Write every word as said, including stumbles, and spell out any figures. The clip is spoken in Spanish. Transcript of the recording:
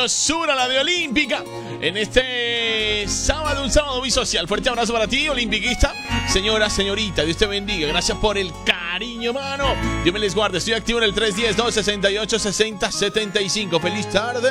sabrosura, la de Olímpica, en este sábado, un sábado muy social. Fuerte abrazo para ti, olimpiquista. Señora, señorita, Dios te bendiga. Gracias por el cariño, mano. Dios me les guarde. Estoy activo en el tres uno cero, dos seis ocho, seis cero siete cinco. Feliz tarde.